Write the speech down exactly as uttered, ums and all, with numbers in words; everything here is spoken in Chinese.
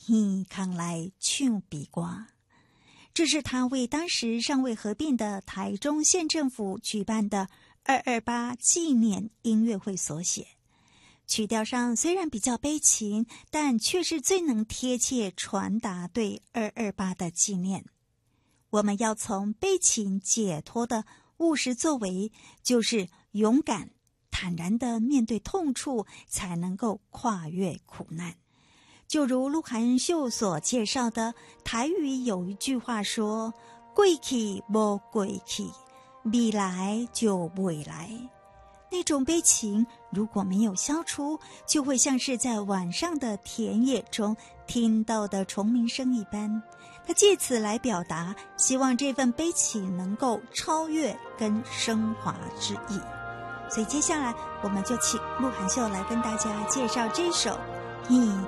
耳扛来唱比歌。这是他为当时尚未合并的台中县政府举办的二二八纪念音乐会所写。曲调上虽然比较悲情，但却是最能贴切传达对二二八的纪念。我们要从悲情解脱的务实作为，就是勇敢坦然地面对痛处，才能够跨越苦难。就如鹿晗秀所介绍的，台语有一句话说，过去没过去，未来就未来。那种悲情如果没有消除，就会像是在晚上的田野中听到的虫鸣声一般。他借此来表达，希望这份悲情能够超越跟升华之意。所以接下来我们就请鹿晗秀来跟大家介绍这首《你